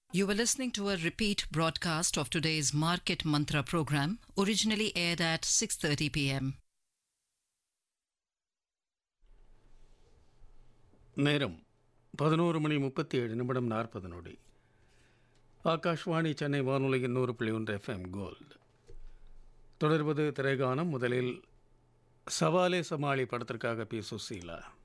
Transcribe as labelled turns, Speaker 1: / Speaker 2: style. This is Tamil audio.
Speaker 1: You were listening to a repeat broadcast of today's Market Mantra program, originally aired at 6:30 p.m.
Speaker 2: நேரம் 11:37:40 ஆகாஷ்வாணி சென்னை வானொலியின் 100.1 FM கோல்ட். தொடர்வது திரைகானம். முதலில் சவாலே சமாளி படத்திற்காக பி. சுசீலா.